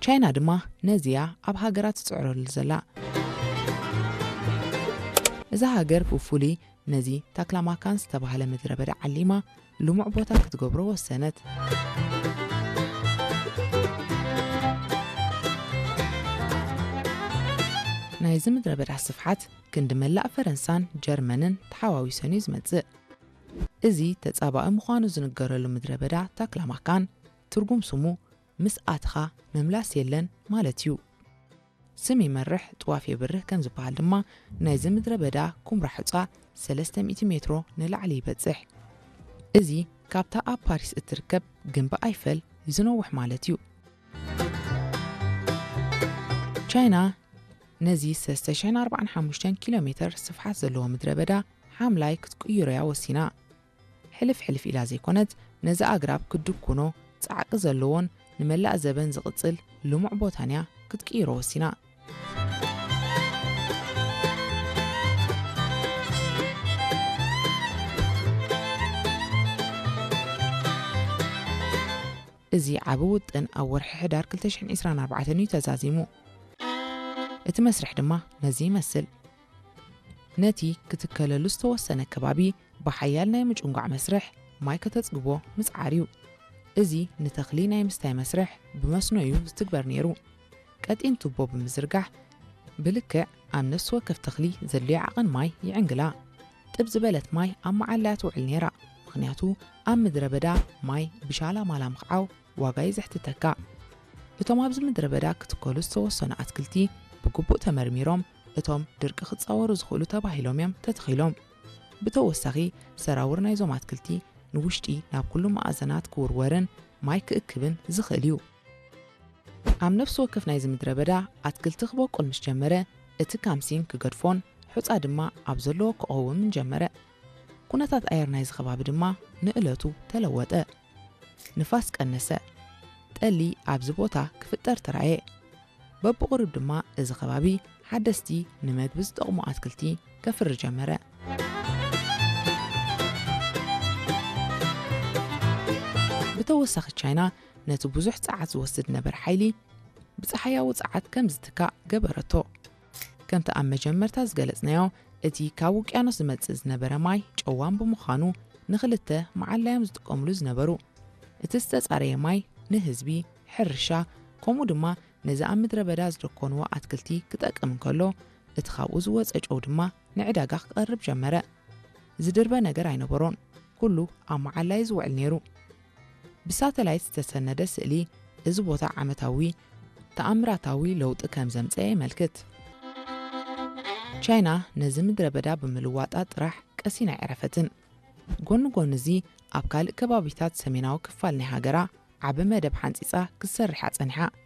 ቻይና ድማ ነዚያ ኣብ ሃገራት ጽዕረሉ ዘላ እዛ ሃገር ብፉሊ ነዚ ታክላማካን ዝተባህለ ምድረ በዳ ዓሊማ ልሙዕ ቦታ ክትገብሮ ወሰነት ናይ ምድረ በዳ ስፍሓት ክንዲ መላእ ፈረንሳን ጀርመንን ተሓዋዊሰን እዩ ዝመጽእ እዚ ተጻባኢ ምዃኑ ዝንገረሉ ምድረ በዳ ታክላማካን ትርጉም ስሙ ምስ ኣትኻ መምላስ የለን ማለት እዩ ስም ይመርሕ ጥዋፍ የብርህ ከም ዝበሃል ድማ ናይ ምድረ በዳ ኩምራ ሕጻ 300 ሜትሮ ንላዕሊ ይበጽሕ እዚ ካብታ ኣብ ፓሪስ እትርከብ ግንቢ ኣይፈል ይዝነውሕ ማለት እዩ ቻይና ነዚ 345 ኪሎሜትር ስፍሓት ዘለዎ ምድረ በዳ ሓምላይ ክትቅይሮያ ወሲና ሕልፍ ኢላ ዘይኮነት ነዚ ኣግራብ ክድኩኖ ጻዕቂ ዘለዎን ንመላእ ዘበን ዝቕጽል ልሙዕ ቦታንያ ክትቅይሮ ወሲና እዚ ዓቢ ውጥን ኣብ ወርሒ ሕዳር 2024 እዩ ተዛዚሙ እቲ መስርሕ ድማ ነዚ ይመስል ነቲ ክትከለሉ ዝተወሰነ ከባቢ ብሓያል ናይ ምጭንጓዕ መስርሕ ማይ ከተጽግቦ ምጽዓርዩ እዚ ንተኽሊ ናይ ምስታይ መስርሕ ብመስኖ እዩ ዝትግበር ነይሩ ቀጢን ቱቦ ብምዝርጋሕ ብልክዕ ኣብ ነፍሲ ወከፍ ተኽሊ ዘድልዮ ዓቐን ማይ ይዕንግላ ጥብ ዝበለት ማይ ኣብ መዓልያ ትውዕል ነይራ ምኽንያቱ ኣብ ምድረ በዳ ማይ ብሻላ ማላ ምኽዓው ዋጋ ይዘሕትተካ እቶም ኣብዚ ምድረ በዳ ክትከሉ ዝተወሰኑ ኣትክልቲ ብግቡእ ተመርሚሮም እቶም ድርቂ ክጻወሩ ዝኽእሉ ተባሂሎም እዮም ተተኺሎም ብተወሳኺ ሰራውር ናይዞም ኣትክልቲ ንውሽጢ ናብ ኩሉ ማዕዘናት ክውርወርን ማይ ክእክብን ዝኽእል እዩ ኣብ ነፍሲ ወከፍ ናይ ምድረ በዳ ኣትክልቲ ክበቁል ምስ ጀመረ እቲ ካምሲን ክገድፎን ሕፃ ድማ ኣብ ዘለዎ ክቐውም ጀመረ ኩነታት ኣየር ናይ ከባቢ ድማ ንእለቱ ተለወጠ ንፋስ ቀነሰ ጠሊ ኣብዚ ቦታ ክፍጠር ተራየ በብቕርብ ድማ እዚ ከባቢ ሓደስቲ ንመግቢ ዝጠቕሙ ኣትክልቲ ከፍሪ ጀመረ ብተወሳኺ ቻይና ነቲ ብዙሕ ጸዓት ዝወስድ ነበር ሓይሊ ብፀሓያዊ ጸዓት ከም ዝትካእ ገበረቶ ከምቲ ኣብ መጀመርታ ዝገለጽናዮ እቲ ካብ ውቅያኖስ ዝመጽእ ዝነበረ ማይ ጨዋን ብምዃኑ ንኽልተ መዓላዮም ዝጥቀምሉ ዝነበሩ እቲ ዝተጻረየ ማይ ንህዝቢ ሕርሻ ከምኡ ድማ ነዚ ኣብ ምድረ በዳ ዝደኮንዎ ኣትክልቲ ክጠቅም እንከሎ እቲ ካብኡ ዝወፀ ጨው ድማ ንዕዳጋ ክቐርብ ጀመረ ዝድርበ ነገር ኣይነበሮን ኩሉ ኣብ መዓላይ ዝውዕል ነይሩ ብሳተላይት ዝተሰነደ ስእሊ እዚ ቦታ ዓመታዊ ተኣምራታዊ ለውጢ ከም ዘምጽአ ይመልክት ቻይና ነዚ ምድረ በዳ ብምልዋጣ ጥራሕ ቀሲና ዕረፈትን ጎኑ እዚ ኣብ ካልእ ከባቢታት ሰሜናዊ ክፋል ናይ ሃገራ ዓቢ መደብ ሓንፂፃ ክሰርሕ ፀኒሓ